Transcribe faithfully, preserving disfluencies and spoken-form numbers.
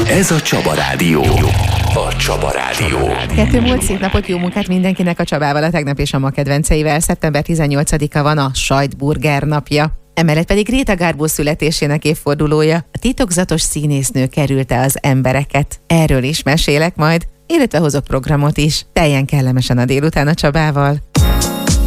Ez a Csaba Rádió. A Csaba Rádió. Kettő múlt, szép napot, jó munkát mindenkinek a Csabával, a tegnap és a ma kedvenceivel. szeptember tizennyolcadika van a sajtburger napja. Emellett pedig Greta Garbo születésének évfordulója. A titokzatos színésznő kerülte az embereket. Erről is mesélek majd, illetve hozok programot is. Teljen kellemesen a délután a Csabával.